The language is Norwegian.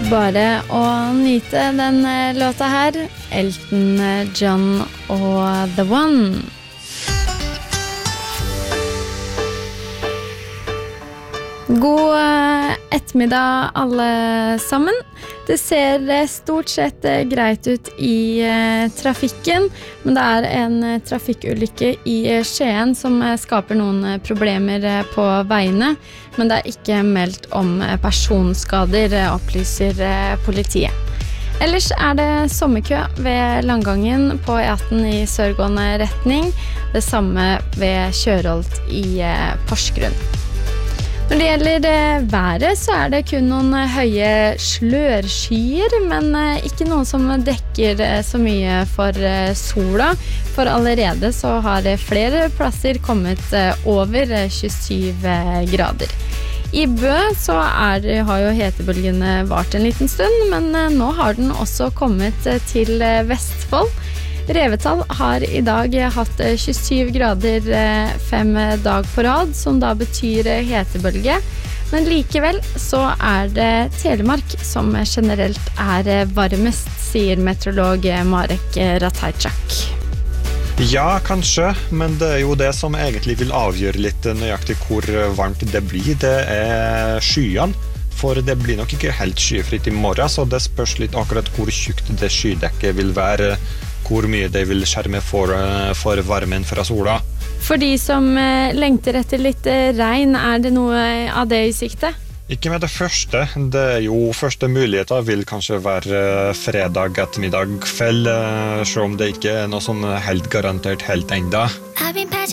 bare å nyte den låta her. Elton John og The One. God ettermiddag alle sammen. Det ser stort sett greit ut i trafikken, men det er en trafikkulykke i Skien som skaper noen problemer på veiene, men det er ikke meldt om personskader, opplyser politiet. Ellers er det sommerkø ved Langgangen på E18 i sørgående retning, det samme ved Kjørholt i Porsgrunn. Når det gjelder været, så er det kun noen høye slørskyer, men ikke noen som dekker så mye for sola, for allerede så har flere plasser kommet over 27 grader. I Bø så har jo hetebølgene vart en liten stund, men nå har den også kommet til Vestfold. Revetal har i dag hatt 27 grader 5 dag på rad, som da betyr hetebølge. Men likevel så er det Telemark som generelt er varmest, sier meteorolog Marek Ratajczak. Ja, kanskje, men det er jo det som egentlig vil avgjøre litt nøyaktig hvor varmt det blir. Det er skyene, for det blir nok ikke helt skyfritt i morgen, så det spørs litt akkurat hvor tjukt det skydekket vil være, hvor mye det vil skjerme for varmen fra sola. For de som lengter etter litt regn, er det noe av det i sikte? Ikke med det første. Det er jo første muligheter vil kanskje være fredag ettermiddag kveld, selv om det ikke er noe sånn helt garantert helt enda.